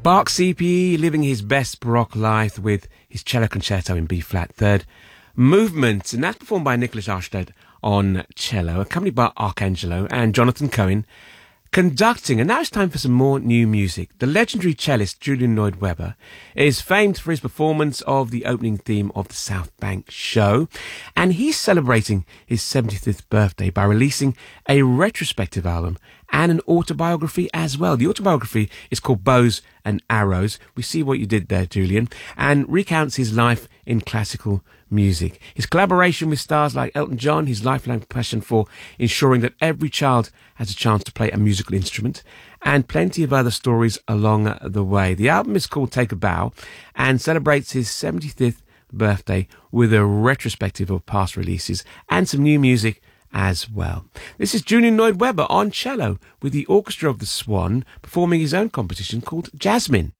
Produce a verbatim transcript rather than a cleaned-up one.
Bach C P E living his best Baroque life with his cello concerto in B-flat third movement, and that's performed by Nicholas Arstead on cello, accompanied by Arcangelo and Jonathan Cohen conducting. And now it's time for some more new music. The legendary cellist Julian Lloyd Webber is famed for his performance of the opening theme of the South Bank show, and he's celebrating his seventy-fifth birthday by releasing a retrospective album and an autobiography as well. The autobiography is called Bows and Arrows. We see what you did there, Julian, and recounts his life in classical music, his collaboration with stars like Elton John, his lifelong passion for ensuring that every child has a chance to play a musical instrument, and plenty of other stories along the way. The album is called Take a Bow and celebrates his seventy-fifth birthday with a retrospective of past releases and some new music as well. This is Julian Lloyd Webber on cello with the Orchestra of the Swan performing his own composition called Jasmine.